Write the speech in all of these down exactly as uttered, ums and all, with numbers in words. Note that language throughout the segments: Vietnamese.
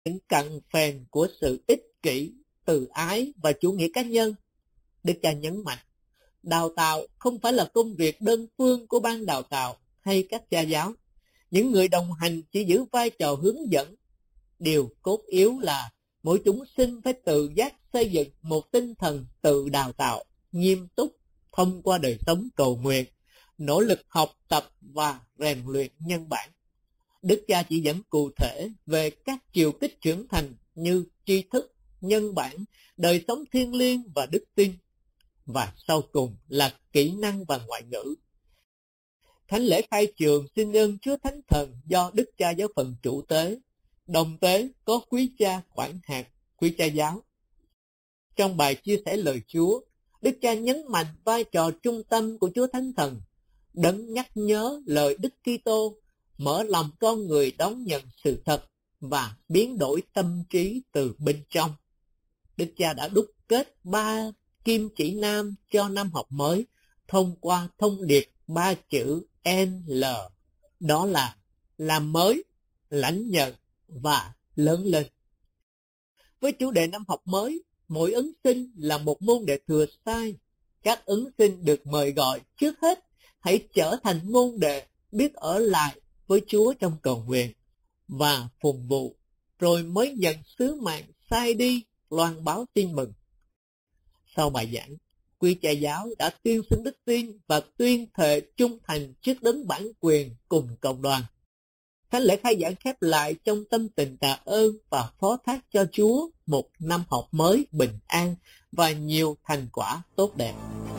những cặn phèn của sự ích kỷ, từ ái và chủ nghĩa cá nhân. Đức cha nhấn mạnh, đào tạo không phải là công việc đơn phương của ban đào tạo hay các cha giáo. Những người đồng hành chỉ giữ vai trò hướng dẫn. Điều cốt yếu là mỗi chúng sinh phải tự giác xây dựng một tinh thần tự đào tạo, nghiêm túc thông qua đời sống cầu nguyện, nỗ lực học tập và rèn luyện nhân bản. Đức cha chỉ dẫn cụ thể về các chiều kích trưởng thành như tri thức, nhân bản, đời sống thiêng liêng và đức tin, và sau cùng là kỹ năng và ngoại ngữ. Thánh lễ khai trường xin ơn Chúa Thánh Thần do Đức Cha Giáo phận chủ tế, đồng tế có quý cha quản hạt, quý cha giáo. Trong bài chia sẻ lời Chúa, Đức Cha nhấn mạnh vai trò trung tâm của Chúa Thánh Thần, đấng nhắc nhớ lời Đức Kitô, mở lòng con người đón nhận sự thật và biến đổi tâm trí từ bên trong. Đức Cha đã đúc kết ba kim chỉ nam cho năm học mới thông qua thông điệp ba chữ en lờ, đó là làm mới, lãnh nhận và lớn lên. Với chủ đề năm học mới, mỗi ứng sinh là một môn đệ thừa sai. Các ứng sinh được mời gọi trước hết hãy trở thành môn đệ biết ở lại với Chúa trong cầu nguyện và phụng vụ, rồi mới nhận sứ mạng sai đi loan báo tin mừng. Sau bài giảng, quý cha giáo đã tuyên xưng đức tin và tuyên thệ trung thành trước đấng bản quyền cùng cộng đoàn. Thánh lễ khai giảng khép lại trong tâm tình tạ ơn và phó thác cho Chúa một năm học mới bình an và nhiều thành quả tốt đẹp.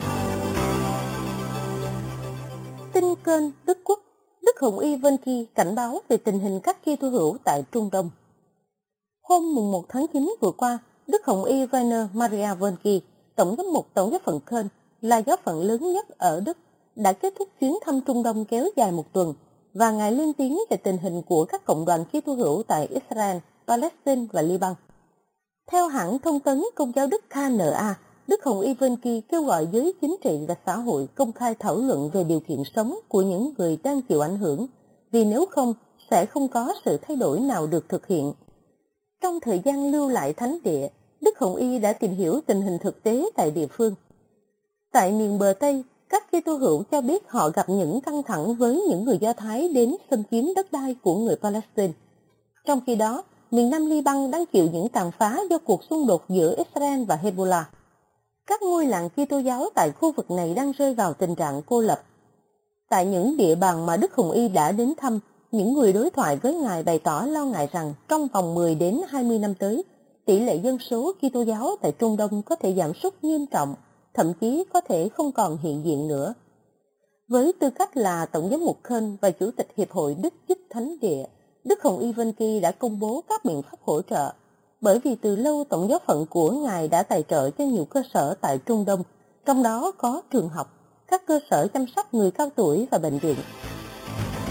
Tin kênh Đức Quốc, Đức Hồng Y Vân-Ki cảnh báo về tình hình các Kitô hữu tại Trung Đông. Hôm mùng một tháng chín vừa qua, Đức Hồng Y Rainer Maria Vân-Ki, Tổng giám mục Tổng giáo phận Köln, là giáo phận lớn nhất ở Đức, đã kết thúc chuyến thăm Trung Đông kéo dài một tuần, và Ngài lên tiếng về tình hình của các cộng đoàn Kitô hữu tại Israel, Palestine và Liban. Theo hãng thông tấn Công giáo Đức ca en a, Đức Hồng Y Vân-Ki kêu gọi giới chính trị và xã hội công khai thảo luận về điều kiện sống của những người đang chịu ảnh hưởng, vì nếu không, sẽ không có sự thay đổi nào được thực hiện. Trong thời gian lưu lại thánh địa, Đức Hồng Y đã tìm hiểu tình hình thực tế tại địa phương. Tại miền bờ Tây, các Kitô hữu cho biết họ gặp những căng thẳng với những người Do Thái đến xâm chiếm đất đai của người Palestine. Trong khi đó, miền Nam Liban đang chịu những tàn phá do cuộc xung đột giữa Israel và Hezbollah. Các ngôi làng Kitô giáo tại khu vực này đang rơi vào tình trạng cô lập. Tại những địa bàn mà Đức Hồng Y đã đến thăm, những người đối thoại với Ngài bày tỏ lo ngại rằng trong vòng mười đến hai mươi năm tới, tỷ lệ dân số Kitô giáo tại Trung Đông có thể giảm sút nghiêm trọng, thậm chí có thể không còn hiện diện nữa. Với tư cách là Tổng giám mục Köln và Chủ tịch Hiệp hội Đức Giúp Thánh Địa, Đức Hồng Y Vân-Ki đã công bố các biện pháp hỗ trợ, bởi vì từ lâu Tổng giáo phận của Ngài đã tài trợ cho nhiều cơ sở tại Trung Đông, trong đó có trường học, các cơ sở chăm sóc người cao tuổi và bệnh viện.